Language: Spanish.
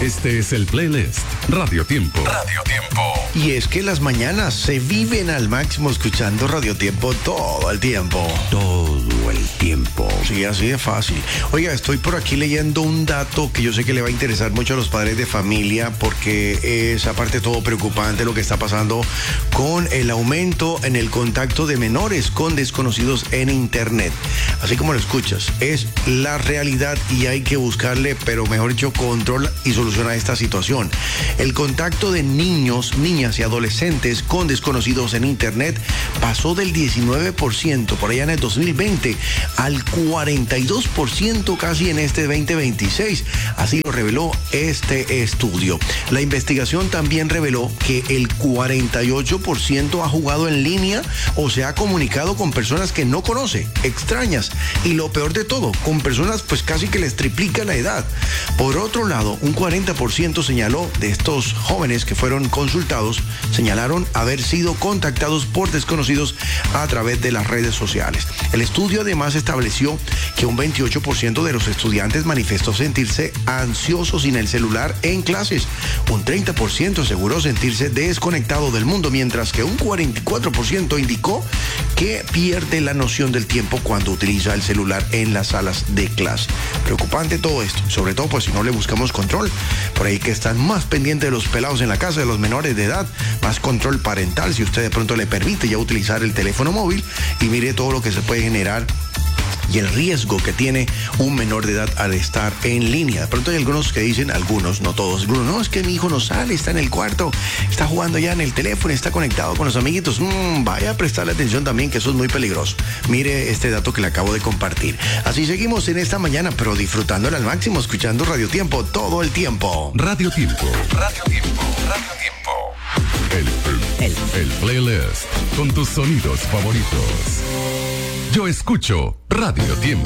Este es el playlist Radio Tiempo. Radio Tiempo. Y es que las mañanas se viven al máximo escuchando Radio Tiempo todo el tiempo. Todo el tiempo. Sí, así de fácil. Oiga, estoy por aquí leyendo un dato que yo sé que le va a interesar mucho a los padres de familia porque es aparte todo preocupante lo que está pasando con el aumento en el contacto de menores con desconocidos en Internet. Así como lo escuchas, es la realidad y hay que buscarle, pero mejor dicho, control y solución a esta situación. El contacto de niños, niñas y adolescentes con desconocidos en Internet pasó del 19% por allá en el 2020 al 42% casi en este 2026. Así lo reveló este estudio. La investigación también reveló que el 48% ha jugado en línea o se ha comunicado con personas que no conoce, extrañas, y lo peor de todo, con personas pues casi que les triplica la edad. Por otro lado, un 40% señaló de estos jóvenes que fueron consultados, señalaron haber sido contactados por desconocidos a través de las redes sociales. El estudio además estableció que un 28% de los estudiantes manifestó sentirse ansiosos sin el celular en clases. Un 30% aseguró sentirse desconectado del mundo, mientras que un 44% indicó que pierde la noción del tiempo cuando utiliza el celular en las salas de clase. Preocupante todo esto, sobre todo pues si no le buscamos control. Por ahí que están más pendientes de los pelados en la casa, de los menores de edad, más control parental si usted de pronto le permite ya utilizar el teléfono móvil y mire todo lo que se puede generar y el riesgo que tiene un menor de edad al estar en línea. De pronto hay algunos que dicen, algunos, no todos, no, es que mi hijo no sale, está en el cuarto, está jugando ya en el teléfono, está conectado con los amiguitos. Vaya a prestarle atención también, que eso es muy peligroso. Mire este dato que le acabo de compartir. Así seguimos en esta mañana, pero disfrutándolo al máximo, escuchando Radio Tiempo todo el tiempo. Radio Tiempo. Radio Tiempo. Radio Tiempo. El playlist con tus sonidos favoritos. Yo escucho Radio Tiempo.